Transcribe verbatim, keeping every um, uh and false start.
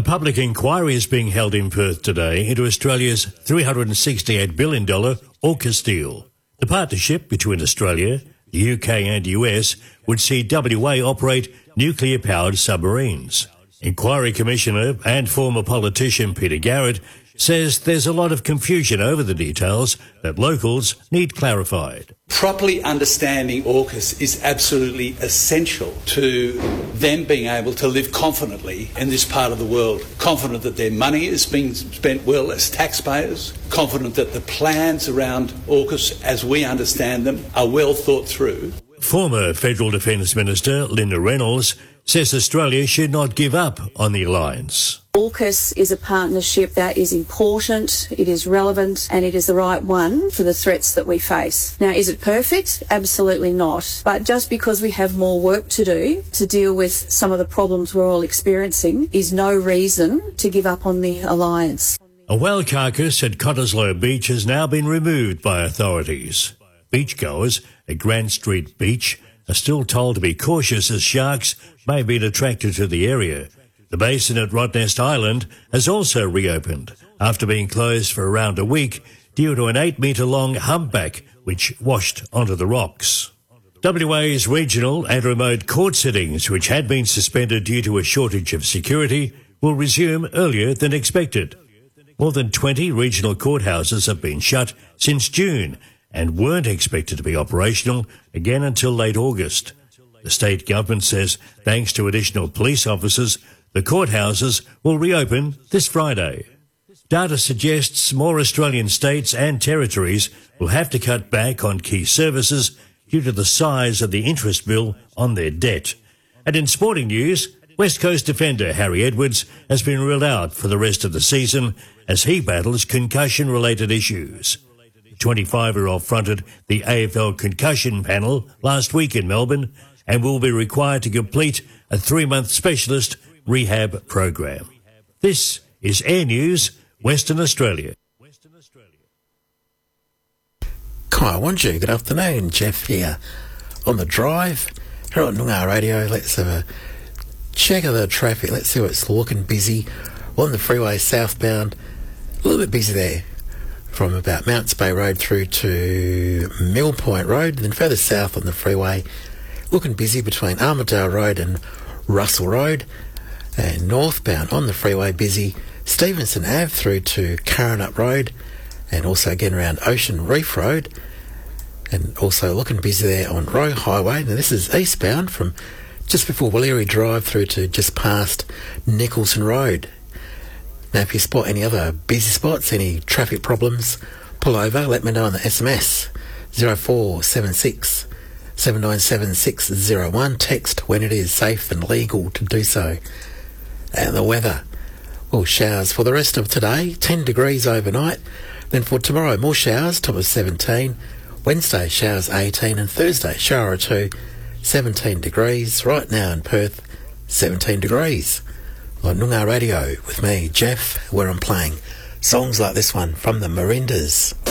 public inquiry is being held in Perth today into Australia's three hundred sixty-eight billion dollars AUKUS deal. The partnership between Australia, the U K and U S would see W A operate nuclear-powered submarines. Inquiry Commissioner and former politician Peter Garrett says there's a lot of confusion over the details that locals need clarified. Properly understanding AUKUS is absolutely essential to them being able to live confidently in this part of the world, confident that their money is being spent well as taxpayers, confident that the plans around AUKUS, as we understand them, are well thought through. Former Federal Defence Minister Linda Reynolds says Australia should not give up on the alliance. AUKUS is a partnership that is important, it is relevant, and it is the right one for the threats that we face. Now, is it perfect? Absolutely not. But just because we have more work to do to deal with some of the problems we're all experiencing is no reason to give up on the alliance. A whale carcass at Cottesloe Beach has now been removed by authorities. Beachgoers at Grant Street Beach are still told to be cautious as sharks may be attracted to the area. The basin at Rottnest Island has also reopened after being closed for around a week due to an eight metre long humpback which washed onto the rocks. W A's regional and remote court sittings, which had been suspended due to a shortage of security, will resume earlier than expected. More than twenty regional courthouses have been shut since June and weren't expected to be operational again until late August. The state government says thanks to additional police officers, the courthouses will reopen this Friday. Data suggests more Australian states and territories will have to cut back on key services due to the size of the interest bill on their debt. And in sporting news, West Coast defender Harry Edwards has been ruled out for the rest of the season as he battles concussion-related issues. The twenty-five-year-old fronted the A F L concussion panel last week in Melbourne and will be required to complete a three-month specialist rehab program. This is Air News, Western Australia. Kai Wanju, good afternoon. Jeff here on the drive here on Noongar Radio. Let's have a check of the traffic. Let's see what's looking busy on the freeway southbound. A little bit busy there from about Mounts Bay Road through to Mill Point Road. Then further south on the freeway, looking busy between Armadale Road and Russell Road. And northbound on the freeway, busy Stevenson Ave through to Karrinyup Road, and also again around Ocean Reef Road, and also looking busy there on Roe Highway. Now this is eastbound from just before Wallery Drive through to just past Nicholson Road. Now if you spot any other busy spots, any traffic problems, pull over, let me know on the S M S zero four seven six seven nine seven six zero one. Text when it is safe and legal to do so. And the weather, well, showers for the rest of today, ten degrees overnight. Then for tomorrow, more showers, top of seventeen. Wednesday, showers eighteen. And Thursday, shower or two, seventeen degrees. Right now in Perth, seventeen degrees. On Noongar Radio with me, Jeff, where I'm playing songs like this one from the Marindas.